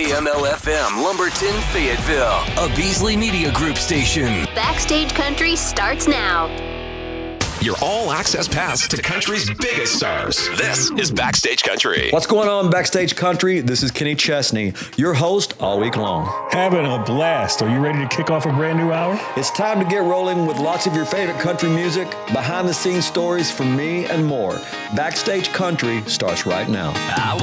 KMLFM Lumberton, Fayetteville, a Beasley Media Group station. Backstage Country starts now. Your all-access pass to country's biggest stars. This is Backstage Country. What's going on, Backstage Country? This is Kenny Chesney, your host all week long. Having a blast. Are you ready to kick off a brand new hour? It's time to get rolling with lots of your favorite country music, behind-the-scenes stories from me, and more. Backstage Country starts right now.